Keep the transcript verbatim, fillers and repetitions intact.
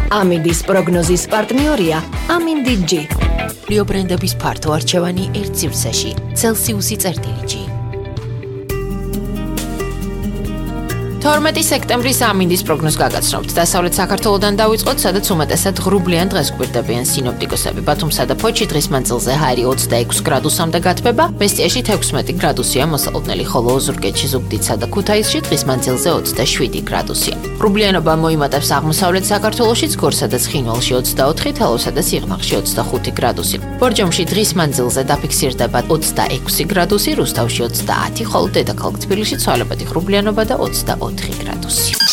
ამინდის პროგნოზის პარტნიორია ამინდი ჯი. ლიო ბრენდების ფართო არჩევანი ერთ სივრცეში. ცელსიუსი წერტილი ჯი. თორმეტი სექტემბრის ამინდის პროგნოზს გაგაცნობთ. დასავლეთ საქართველოდან დავიწყოთ, სადაც უმეტესად ღრუბლიან დღეს გვერდებიან სინოპტიკოსები. ბათუმსა და ფოთში დღის მანძილზე ჰაერი ოცდაექვსი გრადუსამდე გათბება, მესტიაში თექვსმეტი გრადუსია მოსალოდნელი, ხოლო ოზურგეთში, ზუგდიდსა და ქუთაისში დღის მანძილზე ოცდაშვიდი გრადუსია. ღრუბლიანობა მოიმატებს აღმოსავლეთ საქართველოშიც, გორსა და ცხინვალში ოცდაოთხი, თელავსა და სიღნაღში ოცდახუთი გრადუსი. ბორჯომში დღის მანძილზე დაფიქსირდება ოცდაექვსი გრადუსი, რუსთავში ოცდაათი, ხოლო დედაქალაქ თბილისში ცვალებადი ღრუბლიანობა და ოცდაოთხი გრადუსი.